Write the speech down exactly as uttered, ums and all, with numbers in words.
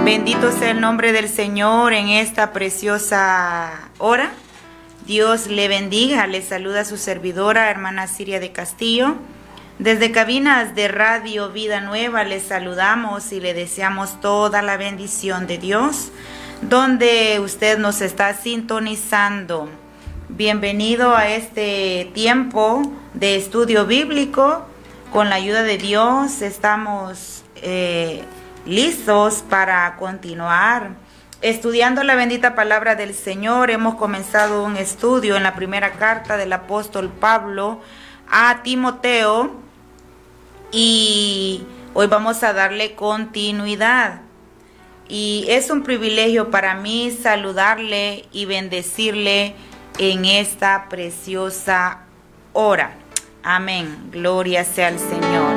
Bendito sea el nombre del Señor en esta preciosa hora. Dios le bendiga. Le saluda su servidora, hermana Siria de Castillo. Desde cabinas de Radio Vida Nueva le saludamos y le deseamos toda la bendición de Dios, donde usted nos está sintonizando. Bienvenido a este tiempo de estudio bíblico. Con la ayuda de Dios estamos eh, listos para continuar estudiando la bendita palabra del Señor. Hemos comenzado un estudio en la primera carta del apóstol Pablo a Timoteo y hoy vamos a darle continuidad. Y es un privilegio para mí saludarle y bendecirle en esta preciosa hora. Amén. Gloria sea al Señor.